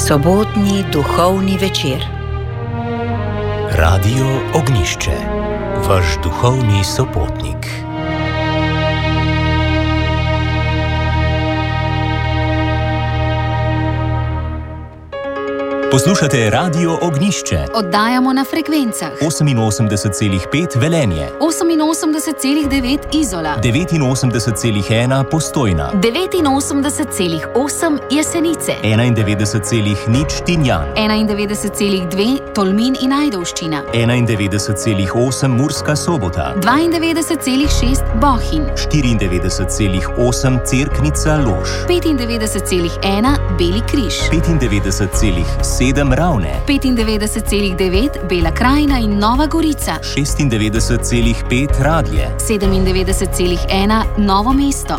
Sobotni duhovni večer. Radio Ognjišče, vaš duhovni sopotnik. Poslušate Radio Ognjišče. Oddajamo na frekvencah 88,5 Velenje, 88,9 Izola, 89,1 Postojna, 89,8 Jesenice, 91,0 Tinjan, 91,2 Tolmin in Ajdovščina, 91,8 Murska Sobota, 92,6 Bohinj, 94,8 Cerknica Lož, 95,1 Beli križ, 95,7 Ravne, 95,9 Bela krajina in Nova Gorica, 96,5 Radlje, 97,1 Novo mesto,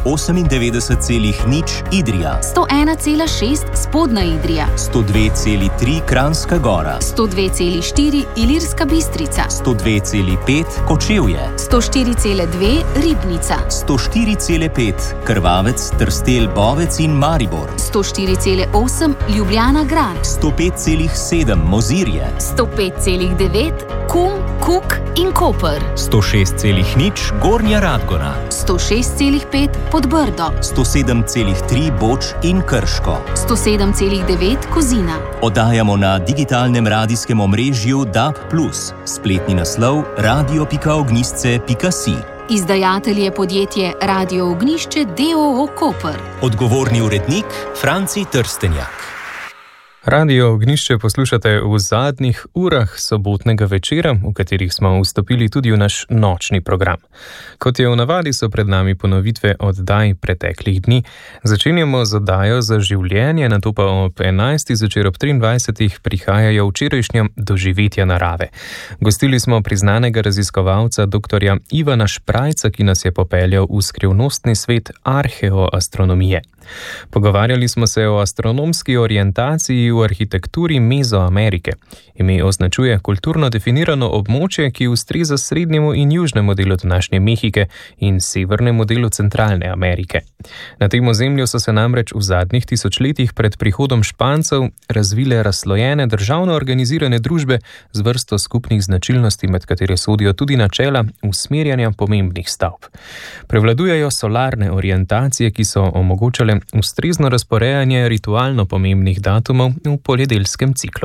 98,0 Idrija, 101,6 Spodnja Idrija, 102,3 Kranjska Gora, 102,4 Ilirska Bistrica, 102,5 Kočevje, 104,2 Ribnica, 104,5 Krvavec, Trstelj, Bovec in Maribor, 104,8 Ljubljana Grad, 105,7 Mozirje, 105,9 Kum, Kuk in Koper, 106,0 Gornja Radgona, 106,5 Podbrdo, 107,3 Boč in Krško, 107,9 Kozina. Oddajamo na digitalnem radijskem omrežju DAB+, spletni naslov radio.ognjišče.si. Izdajatelj je podjetje Radio Ognjišče d.o.o. Koper. Odgovorni urednik Franci Trstenjak. Radio Ognjišče poslušate v zadnjih urah sobotnega večera, v katerih smo vstopili tudi v naš nočni program. Kot je v navadi, so pred nami ponovitve oddaj preteklih dni. Začenjamo z oddajo Za življenje, nato pa ob 11. zvečer ob 23. prihajajo včerajšnja doživetja narave. Gostili smo priznanega raziskovalca dr. Ivana Šprajca, ki nas je popeljal v skrivnostni svet arheoastronomije. Pogovarjali smo se o astronomski orientaciji v arhitekturi Mezoamerike. Ime označuje kulturno definirano območje, ki ustreza srednjemu in južnemu delu današnje Mehike in severnemu delu Centralne Amerike. Na tem ozemlju so se namreč v zadnjih tisočletjih pred prihodom Špancev razvile razslojene državno organizirane družbe z vrsto skupnih značilnosti, med katere sodijo tudi načela usmerjanja pomembnih stavb. Prevladujejo solarne orientacije, ki so omogočale ustrezno razporejanje ritualno pomembnih datumov v poljedelskem ciklu.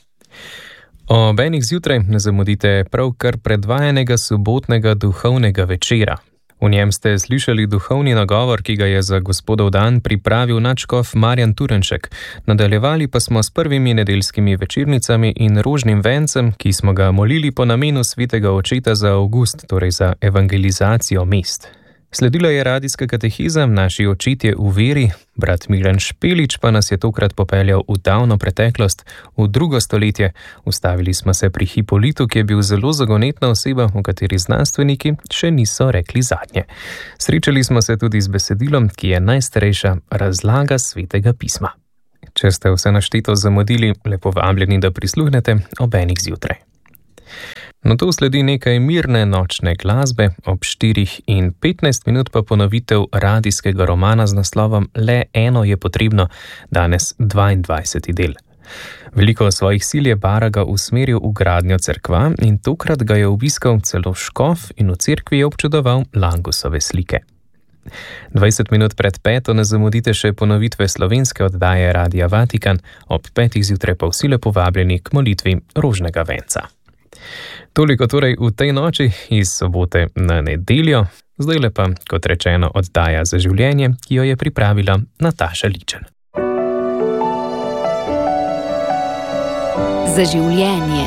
Ob enih zjutraj ne zamudite pravkar predvajanega sobotnega duhovnega večera. V njem ste slišali duhovni nagovor, ki ga je za gospodov dan pripravil nadškof Marjan Turenšek. Nadaljevali pa smo s prvimi nedeljskimi večernicami in rožnim vencem, ki smo ga molili po namenu svetega očeta za avgust, torej za evangelizacijo mest. Sledila je radijska katehiza Naši očetje v veri, brat Milan Špelič pa nas je tokrat popeljal v davno preteklost, v 2. stoletje. Ustavili smo se pri Hipolitu, ki je bil zelo zagonetna oseba, v kateri znanstveniki še niso rekli zadnje. Srečali smo se tudi z besedilom, ki je najstarejša razlaga svetega pisma. Če ste vse našteto zamudili, lepo vabljeni, da prisluhnete ob enih zjutraj. Nato sledi nekaj mirne nočne glasbe, ob 4:15 pa ponovitev radijskega romana z naslovom Le eno je potrebno, danes 22. del. Veliko svojih sil je Baraga usmeril v gradnjo cerkva in tokrat ga je obiskal celo škof in v cerkvi je občudoval Langusove slike. 20 minut pred 5 ne zamudite še ponovitve slovenske oddaje Radia Vatikan, ob 5. zjutraj pa vsi lepo povabljeni k molitvi rožnega venca. Toliko torej v tej noči iz sobote na nedeljo, zdaj pa, kot rečeno, oddaja Za življenje, ki jo je pripravila Nataša Ličen. Za življenje.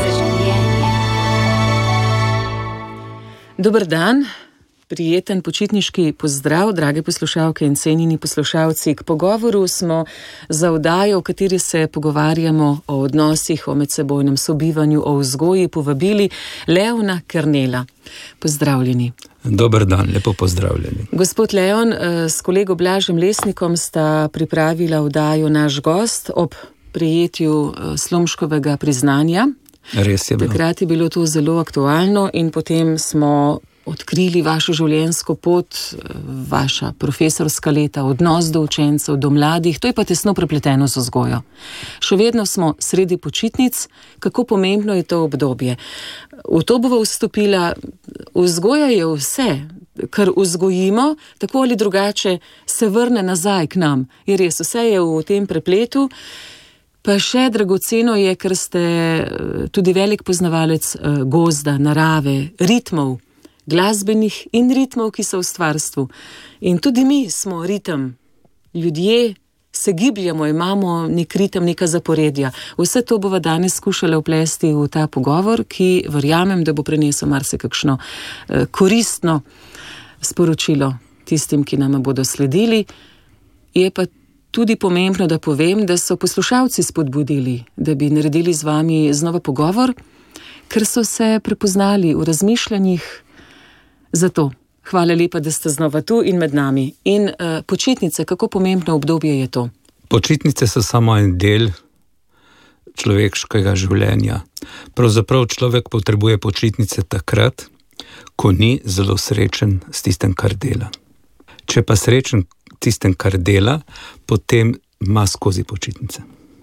Dober dan. Prijeten počitniški pozdrav, drage poslušalke in cenjeni poslušalci. K pogovoru smo za oddajo, v kateri se pogovarjamo o odnosih, o medsebojnem sobivanju, o vzgoji, povabili Leona Kernela. Pozdravljeni. Dober dan, lepo pozdravljeni. Gospod Leon, s kolego Blažem Lesnikom sta pripravila oddajo Naš gost ob prejetju Slomškovega priznanja. Res je bilo. Takrat je bilo to zelo aktualno in potem smo odkrili vašo življenjsko pot, vaša profesorska leta, odnos do učencev, do mladih, to je pa tesno prepleteno z vzgojo. Še vedno smo sredi počitnic, kako pomembno je to obdobje. V to bova vstopila, vzgoja je vse, kar vzgojimo, tako ali drugače se vrne nazaj k nam. Je res, vse je v tem prepletu. Pa še dragoceno je, ker ste tudi velik poznavalec gozda, narave, ritmov, glasbenih in ritmov, ki so v stvarstvu. In tudi mi smo ritem. Ljudje se gibljamo, imamo nek ritem, neka zaporedja. Vse to bova danes skušala vplesti v ta pogovor, ki verjamem, da bo prinesel marsikakšno koristno sporočilo tistim, ki nama bodo sledili. Je pa tudi pomembno, da povem, da so poslušalci spodbudili, da bi naredili z vami znova pogovor, ker so se prepoznali v razmišljanjih. Zato hvala lepa, da ste znova tu in med nami. In počitnice, kako pomembno obdobje je to? Počitnice so samo en del človeškega življenja. Pravzaprav človek potrebuje počitnice takrat, ko ni zelo srečen s tistem, kar dela. Če pa srečen tistem, kar dela, potem ima skozi počitnice.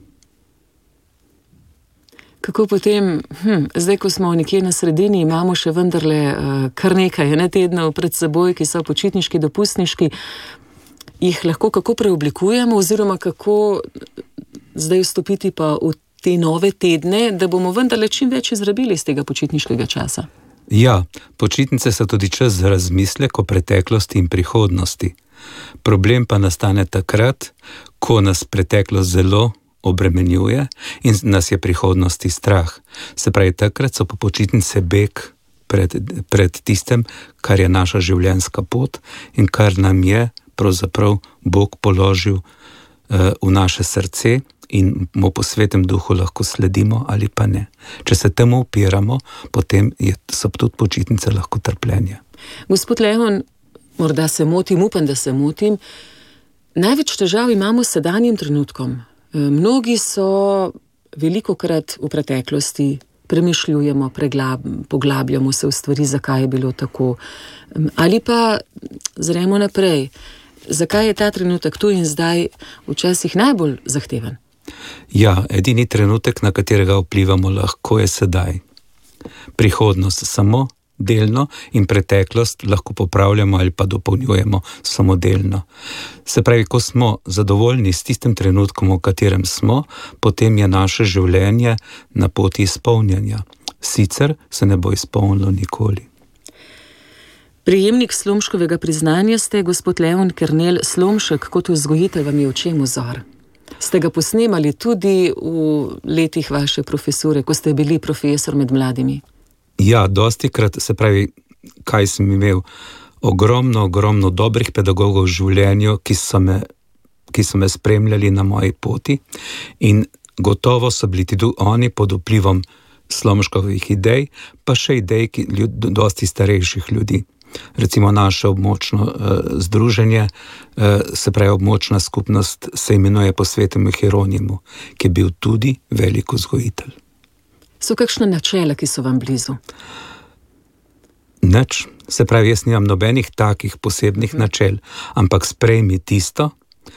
Kako potem, zdaj, ko smo nekje na sredini, imamo še vendarle kar nekaj tednov pred seboj, ki so počitniški, dopustniški, jih lahko kako preoblikujemo oziroma kako zdaj vstopiti pa v te nove tedne, da bomo vendarle čim več izrabili iz tega počitniškega časa? Ja, počitnice so tudi čas za razmislek o preteklosti in prihodnosti. Problem pa nastane takrat, ko nas preteklost zelo obremenjuje in nas je prihodnosti strah. Se pravi, takrat so po počitnice beg pred tistem, kar je naša življenjska pot in kar nam je pravzaprav Bog položil v naše srce in mu po svetem duhu lahko sledimo ali pa ne. Če se temu upiramo, potem so tudi počitnice lahko trpljenje. Gospod Leon, morda se motim, upam, da se motim, največ težav imamo s sedanjim trenutkom. Mnogi so velikokrat v preteklosti, premišljujemo, poglabljamo se v stvari, zakaj je bilo tako. Ali pa zremo naprej, zakaj je ta trenutek tu in zdaj včasih najbolj zahteven? Ja, edini trenutek, na katerega vplivamo lahko, je sedaj. Prihodnost samo delno in preteklost lahko popravljamo ali pa dopolnjujemo samodelno. Se pravi, ko smo zadovoljni s tistim trenutkom, v katerem smo, potem je naše življenje na poti izpolnjenja. Sicer se ne bo izpolnilo nikoli. Prejemnik Slomškovega priznanja ste, gospod Leon Kernel Slomšek, kot vzgojitelj vam je v čem vzor? Ste ga posnemali tudi v letih vaše profesure, ko ste bili profesor med mladimi? Ja, dostikrat, se pravi, kaj sem imel ogromno dobrih pedagogov v življenju, ki so me spremljali na moji poti in gotovo so bili tudi oni pod vplivom Slomškovih idej, pa še idej dosti starejših ljudi. Recimo naše območno združenje, se pravi območna skupnost, se imenuje po svetemu Hieronimu, ki je bil tudi velik vzgojitelj. So kakšna načela, ki so vam blizu? Nič. Se pravi, jaz nimam nobenih takih posebnih načel, ampak sprejmi tisto,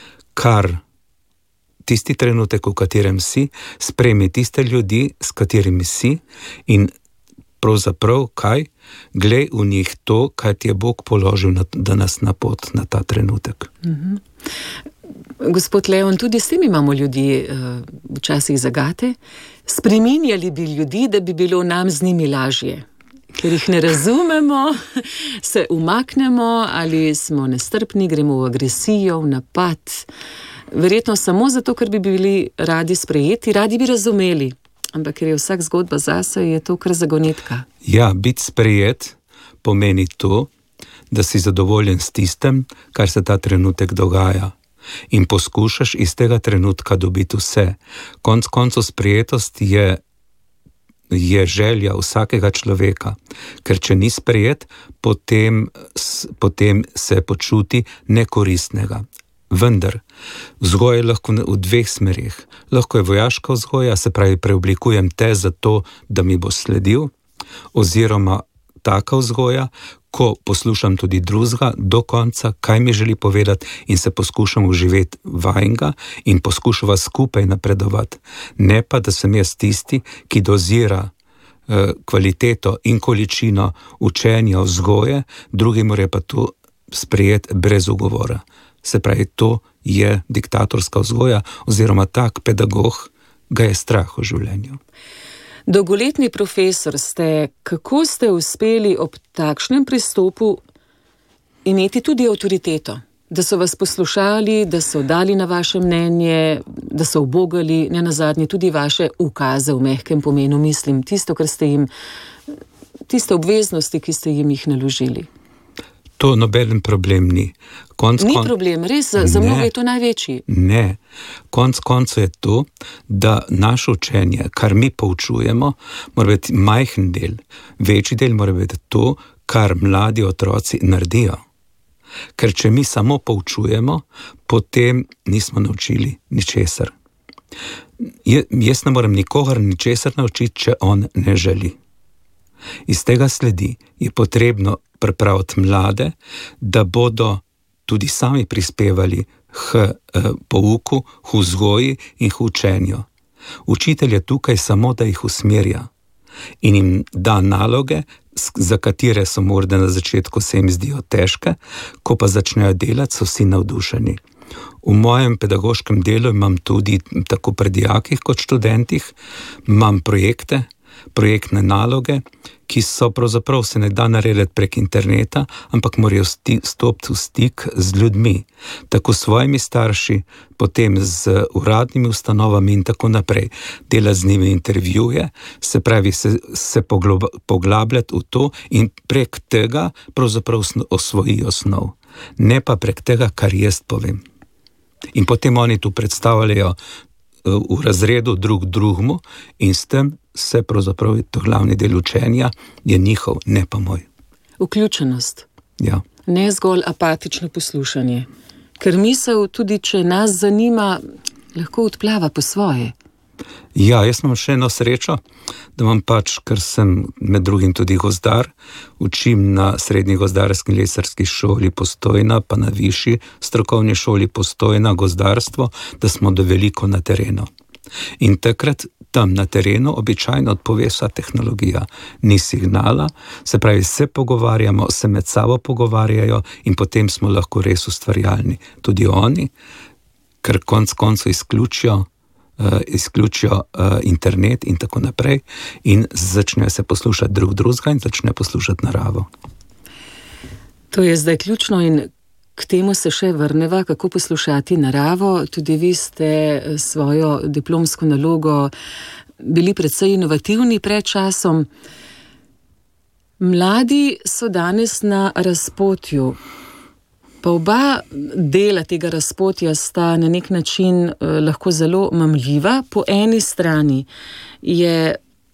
tisti trenutek, v katerem si, sprejmi tiste ljudi, s katerimi si in pravzaprav kaj? Glej v njih to, kaj ti je Bog položil da nas na pot na ta trenutek. Gospod Leon, tudi s tem imamo ljudi včasih zagate. Spreminjali bi ljudi, da bi bilo nam z njimi lažje. Ker jih ne razumemo, se umaknemo ali smo nestrpni, gremo v agresijo, v napad. Verjetno samo zato, ker bi bili radi sprejeti, radi bi razumeli. Ampak ker je vsak zgodba zase, je to kar zagonetka. Ja, biti sprejet pomeni to, da si zadovoljen s tistem, kar se ta trenutek dogaja. In poskušaš iz tega trenutka dobiti vse. Konec koncev sprejetost je želja vsakega človeka, ker če ni sprejet, potem se počuti nekoristnega. Vendar, vzgoja je lahko v dveh smerih. Lahko je vojaška vzgoja, se pravi, preoblikujem te zato, da mi bo sledil, oziroma taka vzgoja, ko poslušam tudi drugega do konca, kaj mi želi povedati in se poskušam vživeti vajnega in poskušava skupaj napredovati. Ne pa, da sem jaz tisti, ki dozira kvaliteto in količino učenja, vzgoje, drugi morajo pa to sprejeti brez ugovora. Se pravi, to je diktatorska vzgoja oziroma tak pedagog ga je strah v življenju. Dolgoletni profesor ste, kako ste uspeli ob takšnem pristopu imeti tudi avtoriteto? Da so vas poslušali, da so dali na vaše mnenje, da so ubogali, ne nazadnje tudi vaše ukaze v mehkem pomenu, mislim, tisto, kar ste jim, tiste obveznosti, ki ste jim jih naložili. To noben problem ni. Ni problem, res, za mnogo je to največji. Ne, koncu je to, da naše učenje, kar mi poučujemo, mora biti majhen del, večji del mora biti to, kar mladi otroci naredijo. Ker če mi samo poučujemo, potem nismo naučili ničesar. Jaz ne morem nikogar ničesar naučiti, če on ne želi. Iz tega sledi, je potrebno pripraviti mlade, da bodo tudi sami prispevali k pouku, k vzgoji in k učenju. Učitelj je tukaj samo, da jih usmerja in jim da naloge, za katere so morda na začetku se jim zdijo težke, ko pa začnejo delati, so vsi navdušeni. V mojem pedagoškem delu imam tudi, tako pri dijakih kot študentih, imam projektne naloge, ki so pravzaprav se ne da narediti prek interneta, ampak morajo stopiti v stik z ljudmi, tako s svojimi starši, potem z uradnimi ustanovami in tako naprej. Dela z njimi intervjuje, se pravi se poglabljati v to in prek tega pravzaprav osvoji osnov, ne pa prek tega, kar jaz povem. In potem oni tu predstavljajo v razredu drugemu in s tem se pravzaprav to glavni del učenja je njihov, ne pa moj. Vključenost. Ja. Ne zgolj apatično poslušanje. Ker misel, tudi če nas zanima, lahko odplava po svoje. Ja, jaz imam še eno srečo, da imam ker sem med drugim tudi gozdar, učim na srednji gozdarski in lesarski šoli Postojna, pa na višji strokovni šoli Postojna gozdarstvo, da smo do veliko na terenu. In takrat tam na terenu običajno odpove vsa tehnologija, ni signala, se pravi, se pogovarjamo, se med sabo pogovarjajo in potem smo lahko res ustvarjalni. Tudi oni, ker koncu izključijo internet in tako naprej in začnejo se poslušati drugega in začnejo poslušati naravo. To je zdaj ključno in k temu se še vrneva, kako poslušati naravo. Tudi vi ste svojo diplomsko nalogo bili precej inovativni pred časom. Mladi so danes na razpotju. Pa oba dela tega razpotja sta na nek način lahko zelo mamljiva. Po eni strani je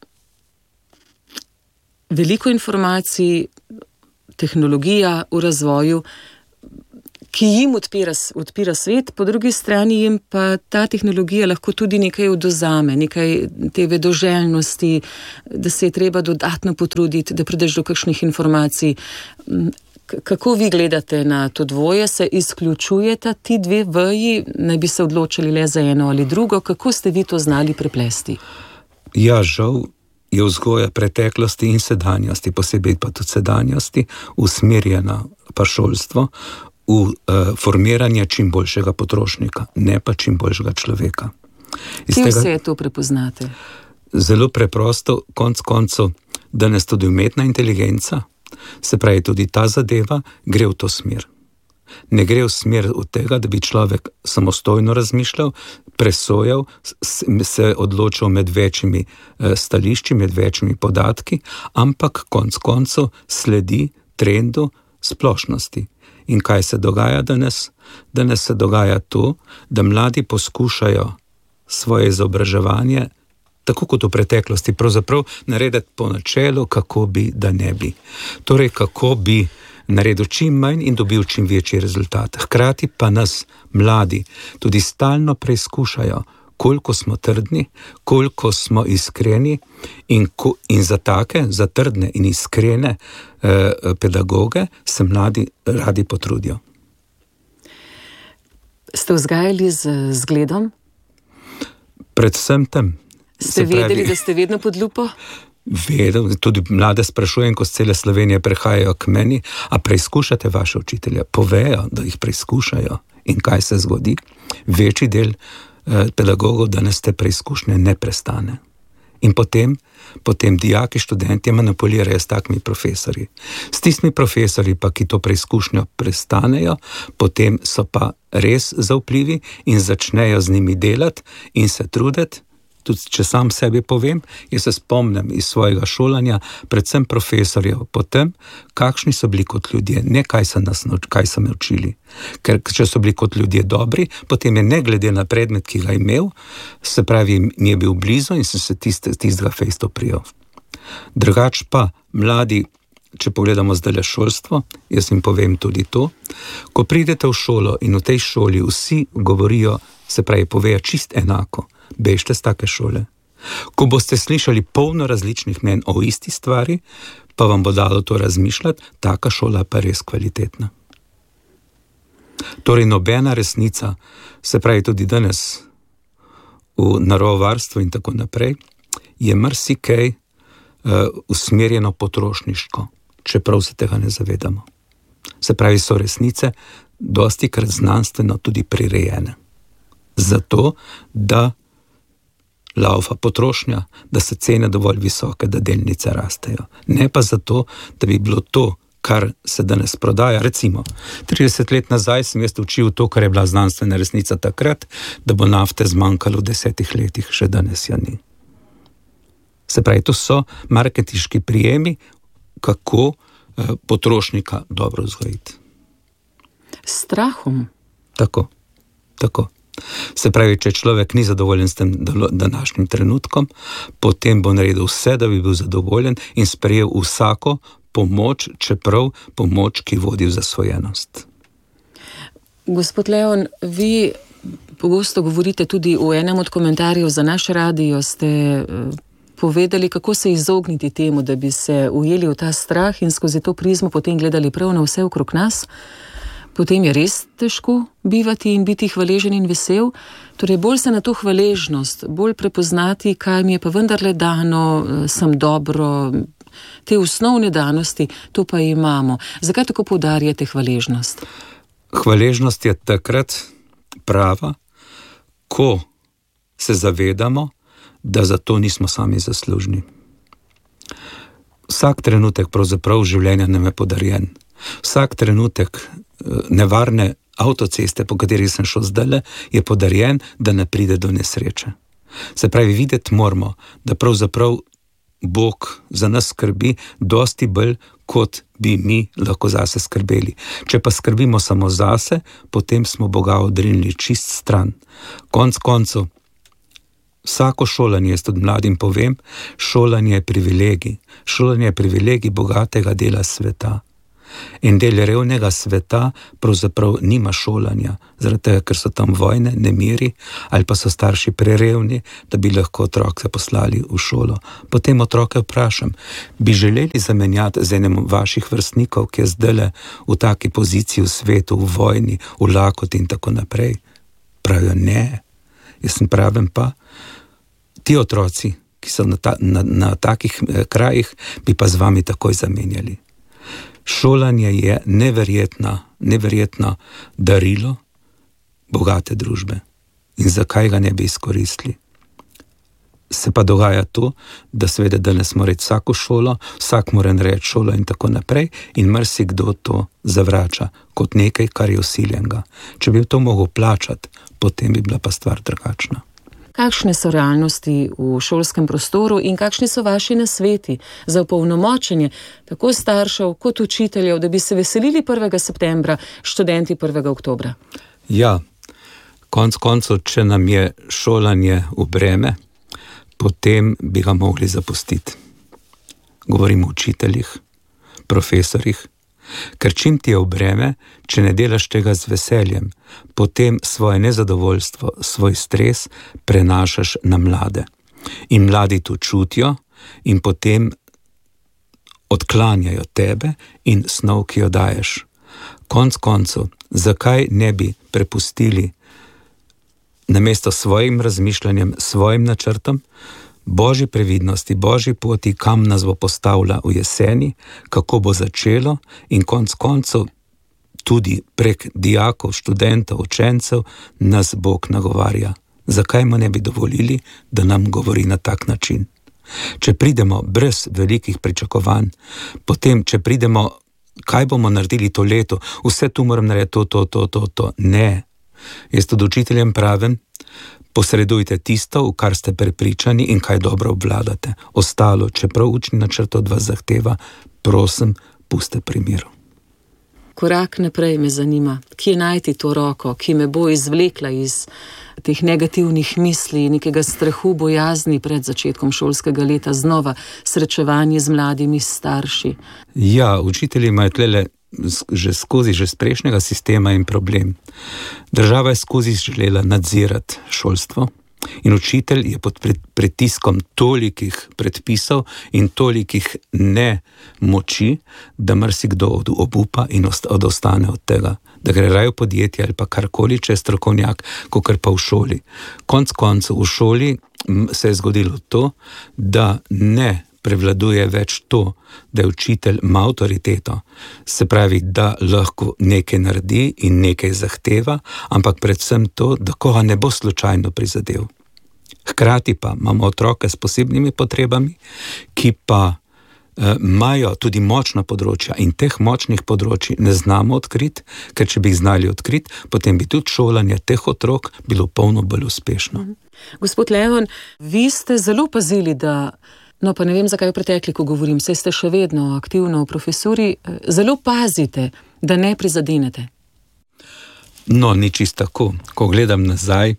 veliko informacij, tehnologija v razvoju, ki jim odpira svet, po drugi strani jim pa ta tehnologija lahko tudi nekaj odvzame, nekaj te vedoželjnosti, da se je treba dodatno potruditi, da prideš do kakšnih informacij. Kako vi gledate na to dvoje? Se izključujeta ti dve veji, naj bi se odločili le za eno ali drugo? Kako ste vi to znali preplesti? Ja, žal je vzgoja preteklosti in sedanjosti, posebej pa tudi sedanjosti, usmerjena pa šolstvo v formiranje čim boljšega potrošnika, ne pa čim boljšega človeka. Kje vse to prepoznate? Zelo preprosto, koncu, danes tudi umetna inteligenca, se pravi, tudi ta zadeva gre v to smer. Ne gre v smer od tega, da bi človek samostojno razmišljal, presojal, se odločil med večjimi stališči, med večjimi podatki, ampak koncu sledi trendu splošnosti. In kaj se dogaja danes? Danes se dogaja to, da mladi poskušajo svoje izobraževanje tako kot v preteklosti, pravzaprav narediti po načelu, kako bi, da ne bi. Torej, kako bi naredil čim manj in dobil čim večji rezultat. Hkrati pa nas mladi tudi stalno preizkušajo, koliko smo trdni, koliko smo iskreni in za take, za trdne in iskrene pedagoge se mladi radi potrudijo. Ste vzgajali z zgledom? Predvsem tem. Ste vedeli, da ste vedno pod lupo? Vedel, tudi mlade sprašujem, ko z cele Slovenije prehajajo k meni, a preizkušate vaše učitelje? Povejo, da jih preizkušajo. In kaj se zgodi? Večji del pedagogov danes te preizkušnje ne prestane. In potem dijaki, študenti manipulirajo s takimi profesorji. S tistimi profesorji pa, ki to preizkušnjo prestanejo, potem so pa res zaupljivi in začnejo z njimi delati in se truditi. Tudi če sam sebi povem, jaz se spomnim iz svojega šolanja, predvsem profesorjev, potem, kakšni so bili kot ljudje, ne kaj so me učili. Ker če so bili kot ljudje dobri, potem je ne glede na predmet, ki ga imel, se pravi, mi je bil blizu in sem se tistega fejsto prijel. Drugač pa, mladi, če pogledamo zdaj šolstvo, jaz jim povem tudi to, ko pridete v šolo in v tej šoli vsi govorijo, se pravi, povejo čist enako, bežte z take šole. Ko boste slišali polno različnih mnen o isti stvari, pa vam bo dalo to razmišljati, taka šola pa je res kvalitetna. Torej, nobena resnica, se pravi tudi danes v naravovarstvu in tako naprej, je marsikaj usmerjeno potrošniško, čeprav se tega ne zavedamo. Se pravi, so resnice dostikrat znanstveno tudi prirejene. Zato, da laufa potrošnja, da se cene dovolj visoke, da delnice rastejo. Ne pa zato, da bi bilo to, kar se danes prodaja. Recimo, 30 let nazaj sem jaz učil to, kar je bila znanstvena resnica takrat, da bo nafte zmanjkalo v 10 letih, še danes ja ni. Se pravi, to so marketinški prijemi, kako potrošnika dobro vzgojiti. S strahom? Tako. Se pravi, če človek ni zadovoljen s tem današnjim trenutkom, potem bo naredil vse, da bi bil zadovoljen in sprejel vsako pomoč, čeprav pomoč, ki vodi v zasvojenost. Gospod Leon, vi pogosto govorite tudi v enem od komentarjev za naš radio, ste povedali, kako se izogniti temu, da bi se ujeli v ta strah in skozi to prizmo potem gledali prav na vse okrog nas. Potem je res težko bivati in biti hvaležen in vesel. Torej, bolj se na to hvaležnost, bolj prepoznati, kaj mi je pa vendarle dano, sem dobro, te osnovne danosti, to pa imamo. Zakaj tako poudarjate hvaležnost? Hvaležnost je takrat prava, ko se zavedamo, da za to nismo sami zaslužni. Vsak trenutek pravzaprav življenja nam je podarjen. Vsak trenutek nevarne avtoceste, po kateri sem šel zdajle, je podarjen, da ne pride do nesreče. Se pravi, videti moramo, da pravzaprav Bog za nas skrbi dosti bolj, kot bi mi lahko zase skrbeli. Če pa skrbimo samo zase, potem smo Boga odrinili čist stran. Konec koncev, vsako šolanje, jaz tudi mladim povem, šolanje je privilegij. Šolanje je privilegij bogatega dela sveta. In del revnega sveta pravzaprav nima šolanja, zaradi tega, ker so tam vojne, nemiri, ali pa so starši prerevni, da bi lahko otroke poslali v šolo. Potem otroke vprašam, bi želeli zamenjati z enem vaših vrstnikov, ki je zdajle v taki poziciji v svetu, v vojni, v lakoti in tako naprej? Pravijo ne. Jaz sem pravim pa, ti otroci, ki so na takih krajih, bi pa z vami takoj zamenjali. Šolanje je neverjetno darilo bogate družbe. In zakaj ga ne bi izkoristili? Se pa dogaja to, da seveda danes mora iti vsako šolo, vsak mora narediti šolo in tako naprej, in marsikdo to zavrača kot nekaj, kar je vsiljenega. Če bi to mogel plačati, potem bi bila pa stvar drugačna. Kakšne so realnosti v šolskem prostoru in kakšni so vaši nasveti za opolnomočenje tako staršev kot učiteljev, da bi se veselili 1. septembra, študenti 1. oktobra? Ja, konec koncev, če nam je šolanje v breme, potem bi ga mogli zapustiti. Govorimo o učiteljih, profesorjih, Ker čim ti je v breme, če ne delaš tega z veseljem, potem svoje nezadovoljstvo, svoj stres prenašaš na mlade. In mladi to čutijo in potem odklanjajo tebe in snov, ki jo daješ. Konec koncev, zakaj ne bi prepustili namesto svojim razmišljanjem, svojim načrtom, Božji previdnosti, Božji poti, kam nas bo postavila v jeseni, kako bo začelo in konec koncev tudi prek dijakov, študentov, učencev nas Bog nagovarja. Zakaj mu ne bi dovolili, da nam govori na tak način? Če pridemo brez velikih pričakovanj, potem, če pridemo, kaj bomo naredili to leto, vse tu moram narediti to. Ne. Jaz tudi učiteljem pravim, posredujte tisto, v kar ste prepričani in kaj dobro obvladate. Ostalo, čeprav učni načrt od vas zahteva, prosim, puste pri miru. Korak naprej me zanima, kje najti to roko, ki me bo izvlekla iz teh negativnih misli, nekega strahu, bojazni pred začetkom šolskega leta, znova srečevanje z mladimi starši. Ja, učitelji imajo tlele že z prejšnjega sistema in problem. Država je skozi želela nadzirati šolstvo in učitelj je pod pritiskom tolikih predpisov in tolikih nemoči, da marsikdo obupa in odostane od tega, da gre raje v podjetje ali pa karkoli, če je strokovnjak, kakor pa v šoli. Konec koncev v šoli se je zgodilo to, da ne prevladuje več to, da je učitelj ima avtoriteto, se pravi, da lahko nekaj naredi in nekaj zahteva, ampak predvsem to, da koga ne bo slučajno prizadel. Hkrati pa imamo otroke s posebnimi potrebami, ki pa imajo tudi močna področja in teh močnih področji ne znamo odkriti, ker če bi jih znali odkriti, potem bi tudi šolanje teh otrok bilo polno bolj uspešno. Gospod Leon, vi ste zelo pazili, da no, pa ne vem, zakaj v pretekliku govorim, saj ste še vedno aktivno v profesuri, zelo pazite, da ne prizadenete. No, ni čisto tako. Ko gledam nazaj,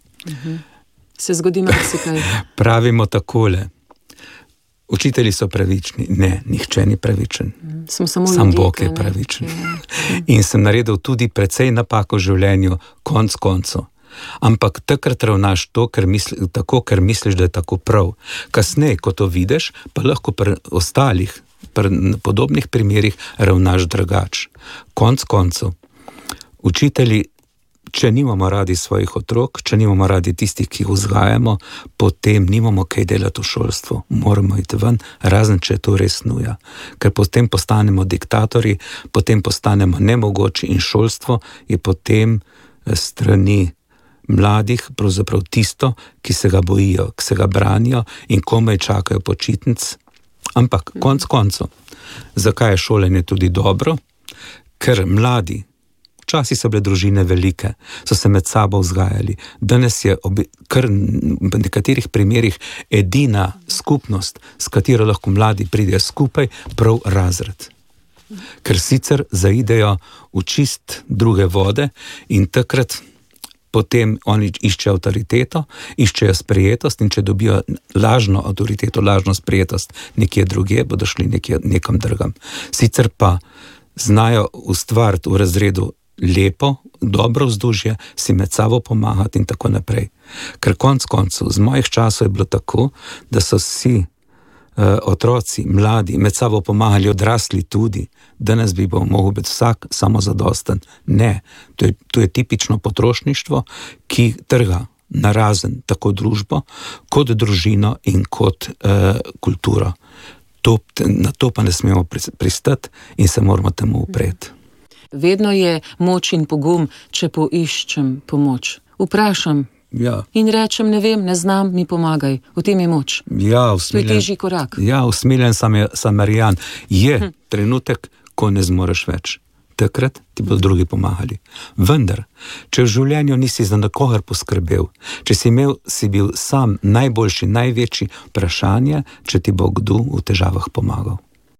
se zgodi marsikaj. Pravimo takole. Učitelji so pravični. Ne, nihče ni pravičen. Sam Bog je pravičen. In sem naredil tudi precej napak v življenju, konec koncev. Ampak takrat ravnaš tako, ker misliš, da je tako prav. Kasneje, ko to vidiš, pa lahko pri ostalih, pri podobnih primerih ravnaš drugače. Konec koncev, učitelji, če nimamo radi svojih otrok, če nimamo radi tistih, ki jih vzgajamo, potem nimamo kaj delati v šolstvu. Moramo iti ven, razen če je to res nuja. Ker potem postanemo diktatorji, potem postanemo nemogoči in šolstvo je potem strani mladih pravzaprav tisto, ki se ga bojijo, ki se ga branijo in komaj čakajo počitnic. Ampak konec koncev, zakaj je šolanje tudi dobro? Ker mladi, včasih so bile družine velike, so se med sabo vzgajali. Danes je kar v nekaterih primerih edina skupnost, s katero lahko mladi pridejo skupaj, prav razred. Ker sicer zaidejo v čist druge vode in takrat potem oni iščejo avtoriteto, iščejo sprejetost in če dobijo lažno avtoriteto, lažno sprejetost nekje drugje, bodo šli nekam drugam. Sicer pa znajo ustvariti v razredu lepo, dobro vzdušje, si med sabo pomagati in tako naprej. Ker konec koncev, z mojih časov je bilo tako, da so vsi otroci, mladi, med sabo pomagali, odrasli tudi. Danes bi mogel biti vsak samozadosten. Ne, to je tipično potrošništvo, ki trga narazen tako družbo, kot družino in kot kulturo. Na to pa ne smemo pristati in se moramo temu upreti. Vedno je moč in pogum, če poiščem pomoč. Vprašam in rečem, ne vem, ne znam, mi pomagaj. V tem je moč. To je težji korak. Ja, usmiljen Samarijan. Je trenutek, ko ne zmoreš več. Takrat ti bodo drugi pomagali. Vendar, če v življenju nisi za nikogar poskrbel, če si bil sam najboljši, največji, vprašanje, če ti bo kdo v težavah pomagal.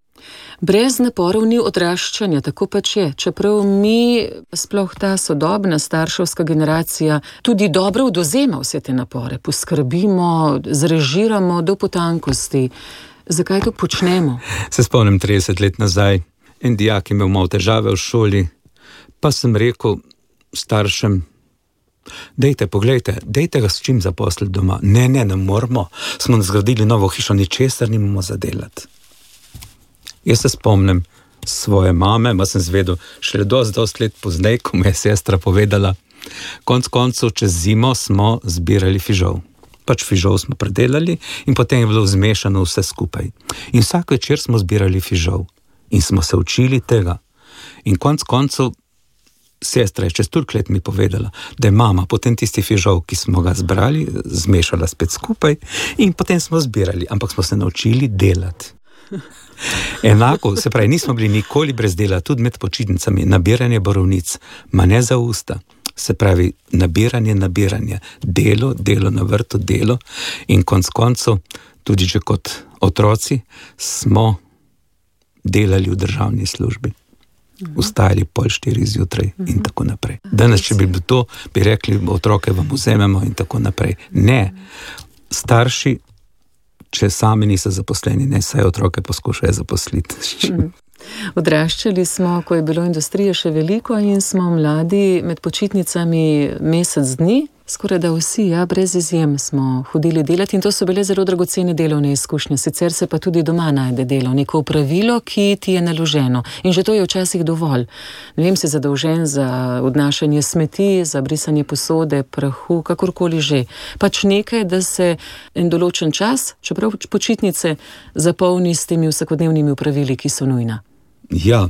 Brez naporov ni odraščanja, tako pač je. Čeprav mi, sploh ta sodobna starševska generacija, tudi dobro odvzema vse te napore. Poskrbimo, zrežiramo do potankosti. Zakaj to počnemo? Se spomnim 30 let nazaj en dijak imel malo težave v šoli, pa sem rekel staršem, poglejte, dejte ga s čim zaposliti doma. Ne moramo, smo zgradili novo hišo, ničesar nimamo za delati. Jaz se spomnim svoje mame, ma sem zvedel šele dosti let poznej, ko mi je sestra povedala, konec koncev čez zimo smo zbirali fižol. Pač fižol smo predelali in potem je bilo zmešano vse skupaj. In vsak večer smo zbirali fižol in smo se učili tega. In konec koncev sestra je čez toliko let mi povedala, da je mama potem tisti fižol, ki smo ga zbrali, zmešala spet skupaj in potem smo zbirali, ampak smo se naučili delati. Enako, se pravi, nismo bili nikoli brez dela, tudi med počitnicami, nabiranje borovnic, ma ne za usta. Se pravi, nabiranje, delo na vrtu, delo in konec koncev, tudi že kot otroci, smo delali v državni službi. Vstajali 3:30 zjutraj in tako naprej. Danes, če bi bilo to, bi rekli, otroke vam vzememo in tako naprej. Ne, starši, če sami niso zaposleni, ne, saj otroke poskušajo zaposliti. Odraščali smo, ko je bilo industrije še veliko in smo mladi med počitnicami mesec dni, skoraj da vsi, brez izjem smo hodili delati in to so bile zelo dragocene delovne izkušnje. Sicer se pa tudi doma najde delo, neko opravilo, ki ti je naloženo. In že to je včasih dovolj. Ne vem, si zadolžen za odnašanje smeti, za brisanje posode, prahu, kakorkoli že. Pač nekaj, da se en določen čas, čeprav počitnice, zapolni s temi vsakodnevnimi opravili, ki so nujna. Ja,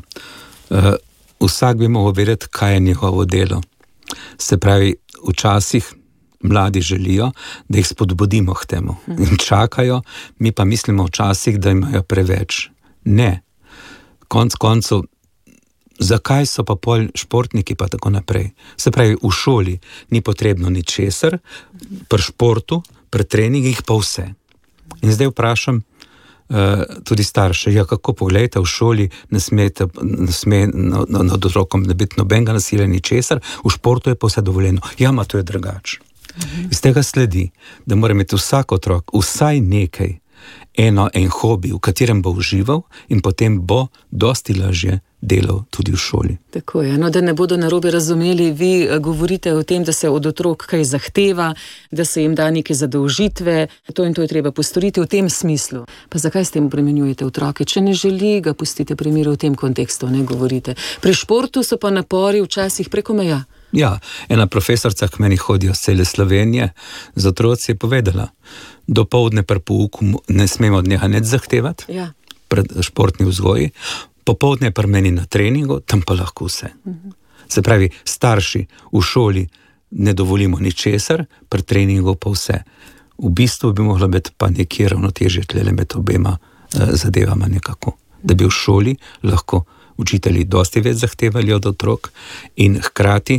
vsak bi mogel vedeti, kaj je njegovo delo. Se pravi, včasih mladi želijo, da jih spodbudimo k temu in čakajo, mi pa mislimo včasih, da imajo preveč. Ne. Konec koncev, zakaj so pa pol športniki pa tako naprej? Se pravi, v šoli ni potrebno ničesar, pri športu, pri treningih pa vse. In zdaj vprašam tudi starše, kako pogledajte, v šoli ne sme nad otrokom ne biti nobenega nasilja ničesar, v športu je pa vse dovoljeno. Ma to je drugače. Iz tega sledi, da mora imeti vsak otrok vsaj nekaj, en hobi, v katerem bo užival in potem bo dosti lažje delal tudi v šoli. Tako je, da ne bodo narobe razumeli, vi govorite o tem, da se od otrok kaj zahteva, da se jim da neke zadolžitve, to in to je treba postoriti v tem smislu. Pa zakaj s tem obremenjujete otroke? Če ne želi, ga pustite pri miru v tem kontekstu, ne govorite. Pri športu so pa napori včasih preko meja. Ja, ena profesorca k meni hodijo z cele Slovenije, z otroci je povedala, dopoldne pri pouku ne smemo od njega nič zahtevati, pred športni vzgoji, popoldne pri meni na treningu, tam pa lahko vse. Se pravi, starši v šoli ne dovolimo ničesar, pri treningu pa vse. V bistvu bi mogla biti pa nekje ravnotežje tlele med obema zadevama nekako. Da bi v šoli lahko učitelji dosti več zahtevali od otrok in hkrati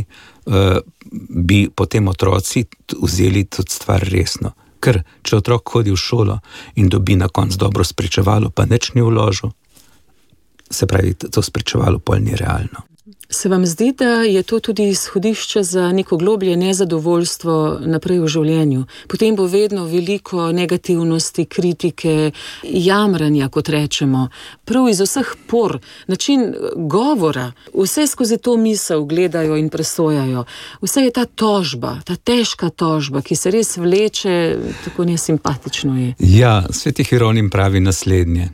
bi potem otroci vzeli tudi stvar resno. Ker če otrok hodi v šolo in dobi na koncu dobro spričevalo, pa nič ni vložil, se pravi, to spričevalo pol ni realno. Se vam zdi, da je to tudi izhodišče za neko globlje nezadovoljstvo naprej v življenju? Potem bo vedno veliko negativnosti, kritike, jamranja, kot rečemo. Prav iz vseh por, način govora, vse skozi to misel gledajo in presojajo. Vse je ta tožba, ta težka tožba, ki se res vleče, tako nesimpatično je. Ja, Sveti Hieronim pravi naslednje.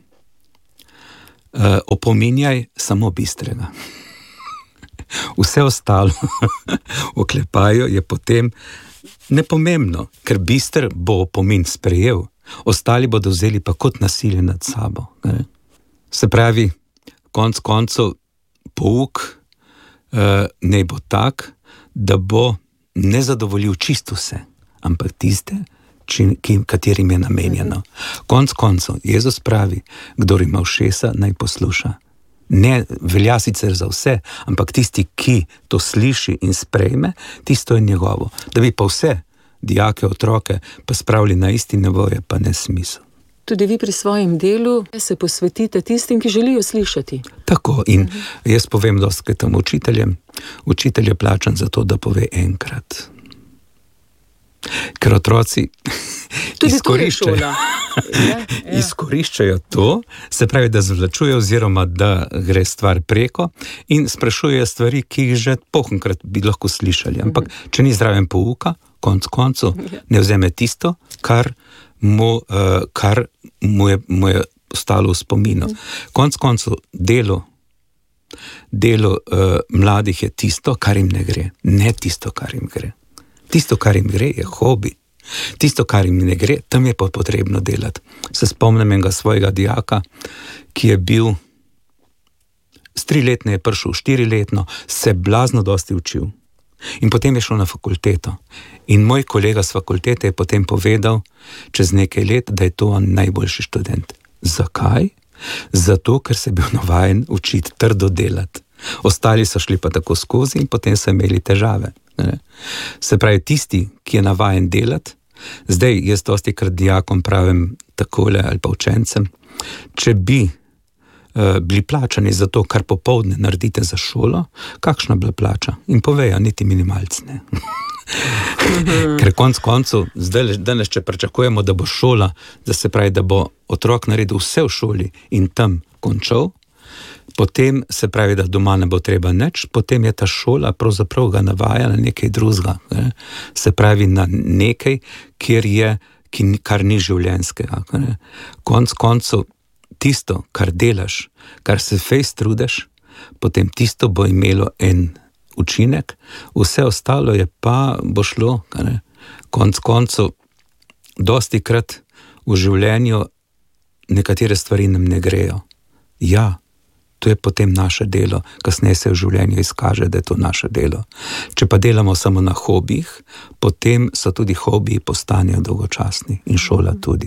Opominjaj samo bistrega. Vse ostalo oklepajo je potem nepomembno, ker bister bo opomin sprejel, ostali bodo vzeli pa kot nasilje nad sabo. Se pravi, konec koncev pouk ne bo tak, da bo ne zadovoljil čisto vse, ampak tiste, katerim je namenjeno. Konec koncev, Jezus pravi, kdor ima ušesa, naj posluša. Ne velja sicer za vse, ampak tisti, ki to sliši in sprejme, tisto je njegovo. Da bi pa vse dijake, otroke pa spravili na isti nivo, je pa nesmisel. Tudi vi pri svojem delu se posvetite tistim, ki želijo slišati. Tako, in jaz povem dostikrat tam učiteljem, učitelj je plačan za to, da pove enkrat. Ker otroci tudi to je šola. izkoriščajo to, se pravi, da zvlačujejo oziroma da gre stvar preko in sprašujejo stvari, ki jih že pohonkrat bi lahko slišali. Ampak, če ni zraven pouka, koncu ne vzeme tisto, kar mu je ostalo v spominu. Koncu delo mladih je tisto, kar jim ne gre. Ne tisto, kar jim gre. Tisto, kar jim gre, je hobi. Tisto, kar jim ne gre, tam je pa potrebno delati. Se spomnim enega svojega dijaka, ki je bil s 3-letne je prišel, 4-letno, se blazno dosti učil. In potem je šel na fakulteto. In moj kolega z fakultete je potem povedal, čez nekaj let, da je to on najboljši študent. Zakaj? Zato, ker se je bil navajen učiti, trdo delati. Ostali so šli pa tako skozi in potem so imeli težave. Se pravi, tisti, ki je navajen delati, zdaj jaz dosti krat dijakom pravim takole ali pa učencem, če bi bili plačani za to, kar popoldne naredite za šolo, kakšna bila plača? In povejo, niti minimalcne. Ker koncu, danes, če pričakujemo, da bo šola, da se pravi, da bo otrok naredil vse v šoli in tam končal, potem se pravi, da doma ne bo treba nič, potem je ta šola pravzaprav ga navaja na nekaj drugega. Se pravi, na nekaj, kar ni življenjskega. Koncu, tisto, kar delaš, kar se fejst trudiš, potem tisto bo imelo en učinek, vse ostalo je pa bo šlo. Koncu, dosti krat v življenju nekatere stvari nam ne grejo. Ja, to je potem naše delo, kasneje se v življenju izkaže, da je to naše delo. Če pa delamo samo na hobijih, potem so tudi hobiji postanejo dolgočasni in šola tudi.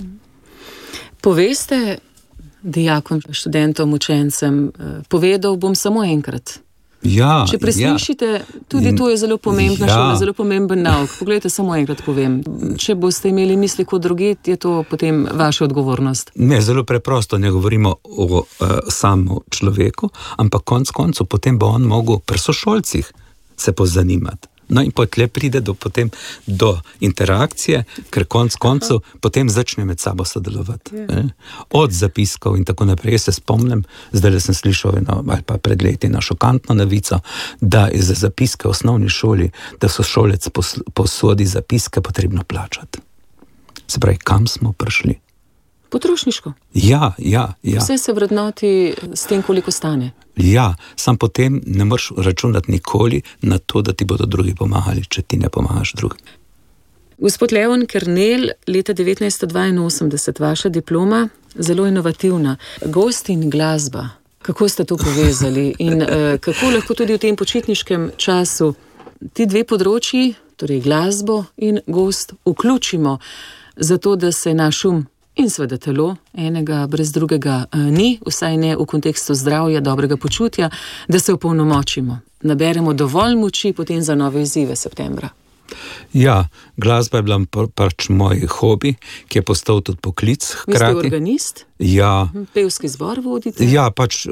Poveste dijakom, študentom, učencem, povedal bom samo enkrat. Ja, če preslišite, tudi to je zelo pomembna šola, zelo pomemben nauk. Poglejte, samo enkrat povem. Če boste imeli misli kot druget, je to potem vaša odgovornost. Ne, zelo preprosto, ne govorimo o samo človeku, ampak koncu potem bo on mogel pri sošolcih se pozanimati. No in potem pride potem do interakcije, ker koncu potem začne med sabo sodelovati. Od zapiskov in tako naprej. Jaz se spomnim, zdaj sem slišal ali pa pred leti na šokantno novico, da je za zapiske v osnovni šoli, da so šolec posodi zapiske potrebno plačati. Se pravi, kam smo prišli? Potrošniško. Ja. Vse se vrednoti s tem, koliko stane. Ja, sam potem ne moreš računati nikoli na to, da ti bodo drugi pomagali, če ti ne pomagaš drugim. Gospod Leon Kernel, leta 1982, vaša diploma, zelo inovativna. Gozd in glasba, kako ste to povezali in kako lahko tudi v tem počitniškem času ti dve področji, torej glasbo in gozd, vključimo, zato da se naš in seveda telo, enega brez drugega ni, vsaj ne v kontekstu zdravja, dobrega počutja, da se opolnomočimo, naberemo dovolj moči potem za nove izzive septembra. Ja, glasba je bila pač moj hobi, ki je postal tudi poklic. Vi ste organist? Ja. Pevski zbor vodite? Ja, pač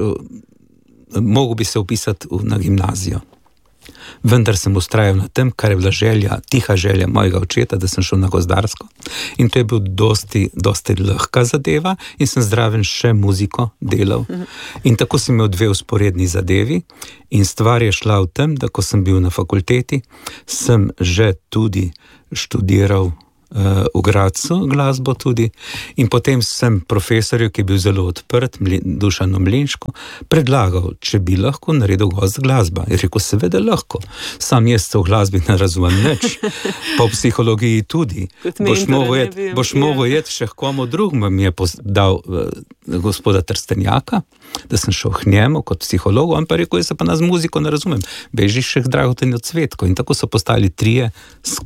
mogel bi se upisati na gimnazijo. Vendar sem ustrajal na tem, kar je bila tiha želja mojega očeta, da sem šel na gozdarsko. In to je bil dosti lahka zadeva in sem zraven še muziko delal. In tako sem imel dve vzporedni zadevi in stvar je šla v tem, da ko sem bil na fakulteti, sem že tudi študiral v Gradcu glasbo tudi in potem sem profesorju, ki je bil zelo odprt, Dušanu Mlinšku, predlagal, če bi lahko naredil gozd glasba. Je rekel, seveda lahko. Sam jaz se v glasbi ne razumem nič, pa v psihologiji tudi. Boš mogel jeti še komu drugemu, mi je dal gospoda Trstenjaka, da sem šel k njemu kot psihologu, on pa rekel, jaz se pa na muziko ne razumem. Beži še Dragotin od Cvetko in tako so postali trije